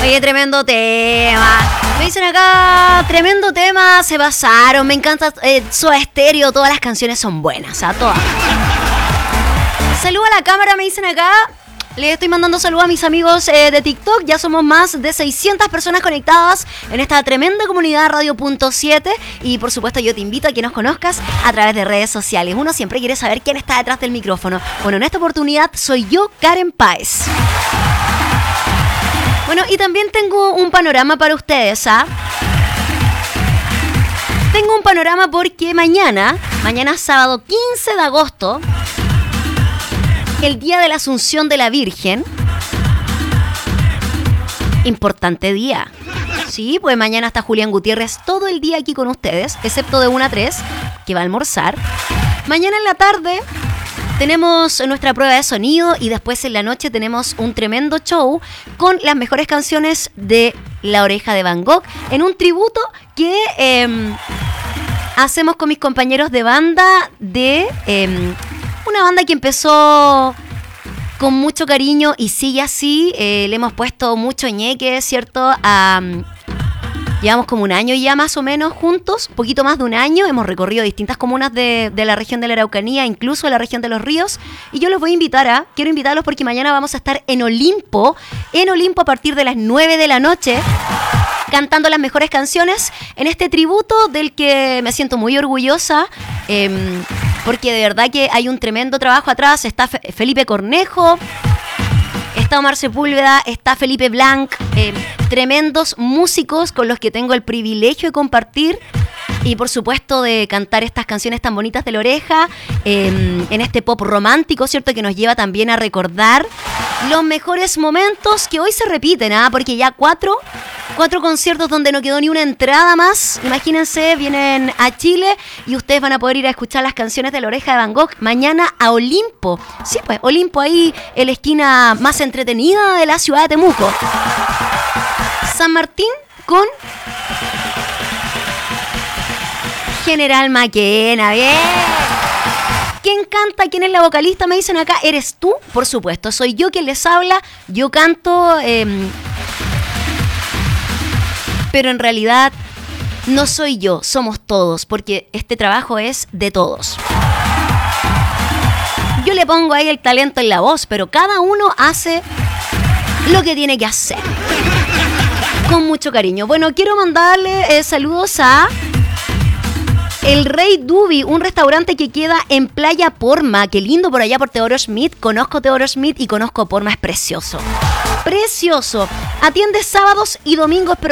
Oye, tremendo tema. Me dicen acá, tremendo tema, se pasaron. Me encanta Soda Stereo, todas las canciones son buenas, todas. Saludo a la cámara, me dicen acá. Les estoy mandando saludos a mis amigos de TikTok. Ya somos más de 600 personas conectadas en esta tremenda comunidad Radio.7. Y por supuesto yo te invito a que nos conozcas a través de redes sociales. Uno siempre quiere saber quién está detrás del micrófono. Bueno, en esta oportunidad soy yo, Karen Páez. Bueno, y también tengo un panorama para ustedes, Tengo un panorama porque mañana sábado 15 de agosto, el día de la Asunción de la Virgen. Importante día. Sí, pues mañana está Julián Gutiérrez todo el día aquí con ustedes, excepto de 1 a 3, que va a almorzar. Mañana en la tarde tenemos nuestra prueba de sonido y después en la noche tenemos un tremendo show con las mejores canciones de La Oreja de Van Gogh en un tributo que hacemos con mis compañeros de banda de una banda que empezó con mucho cariño y sigue así. Le hemos puesto mucho ñeque, ¿cierto? Llevamos como 1 año ya más o menos juntos, un poquito más de 1 año. Hemos recorrido distintas comunas de la región de la Araucanía, incluso de la región de Los Ríos. Y yo los voy a invitar quiero invitarlos porque mañana vamos a estar en Olimpo a partir de las 9 de la noche, cantando las mejores canciones en este tributo del que me siento muy orgullosa, porque de verdad que hay un tremendo trabajo atrás. Está Felipe Cornejo, está Omar Sepúlveda, está Felipe Blanc, tremendos músicos con los que tengo el privilegio de compartir y por supuesto de cantar estas canciones tan bonitas de La Oreja, en este pop romántico, ¿cierto? Que nos lleva también a recordar los mejores momentos que hoy se repiten, porque ya cuatro conciertos donde no quedó ni una entrada más. Imagínense, vienen a Chile y ustedes van a poder ir a escuchar las canciones de La Oreja de Van Gogh mañana a Olimpo. Sí, pues, Olimpo ahí en la esquina más entretenida de la ciudad de Temuco. San Martín con General Maquena, bien. ¿Quién canta? ¿Quién es la vocalista? Me dicen acá, ¿eres tú? Por supuesto, soy yo quien les habla. Yo canto, pero en realidad no soy yo, somos todos, porque este trabajo es de todos. Yo le pongo ahí el talento en la voz, pero cada uno hace lo que tiene que hacer. Con mucho cariño. Bueno, quiero mandarle saludos a El Rey Dubi, un restaurante que queda en Playa Porma. Qué lindo por allá por Teodoro Schmidt. Conozco Teodoro Schmidt y conozco Porma, es precioso. Precioso. Atiende sábados y domingos, pero